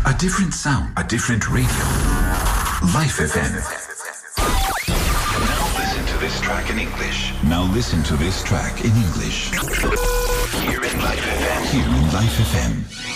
A different sound, a different radio. Life FM. Now listen to this track in English. Now listen to this track in English. Here in Life FM. Here in Life FM.